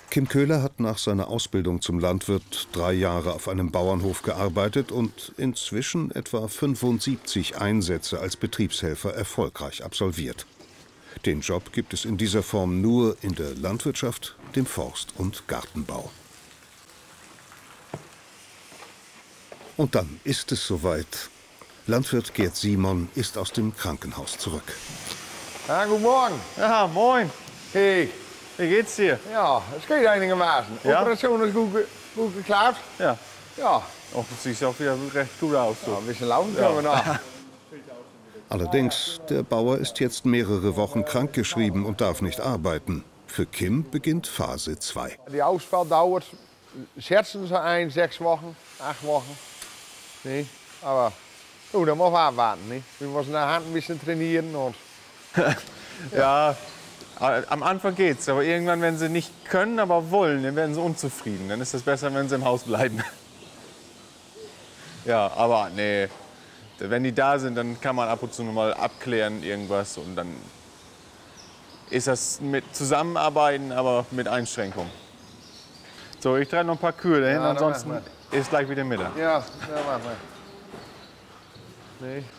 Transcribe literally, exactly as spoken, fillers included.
Kim Köhler hat nach seiner Ausbildung zum Landwirt drei Jahre auf einem Bauernhof gearbeitet und inzwischen etwa fünfundsiebzig Einsätze als Betriebshelfer erfolgreich absolviert. Den Job gibt es in dieser Form nur in der Landwirtschaft, dem Forst- und Gartenbau. Und dann ist es soweit. Landwirt Gerd Simon ist aus dem Krankenhaus zurück. Ja, guten Morgen. Ja, moin. Hey. Wie geht's dir? Ja, es geht einigermaßen. Ja? Operation ist gut, ge gut geklappt. Ja. Ja. Och, du siehst auch wieder recht gut aus. So. Ja, ein bisschen laufen können wir noch. Allerdings, der Bauer ist jetzt mehrere Wochen krankgeschrieben und darf nicht arbeiten. Für Kim beginnt Phase zwei. Die Ausfall dauert, schätzen sie ein, sechs Wochen, acht Wochen. Nee, aber oh, da muss man abwarten. Nee. Wir müssen nach Hand ein bisschen trainieren. Und ja, am Anfang geht's, aber irgendwann, wenn sie nicht können, aber wollen, dann werden sie unzufrieden. Dann ist es besser, wenn sie im Haus bleiben. Ja, aber nee, wenn die da sind, dann kann man ab und zu noch mal abklären irgendwas und dann ist das mit Zusammenarbeiten, aber mit Einschränkungen. So, ich treibe noch ein paar Kühe dahin, Ja, ansonsten ist gleich wieder Mittag. ja, ja, mach mal. Nee.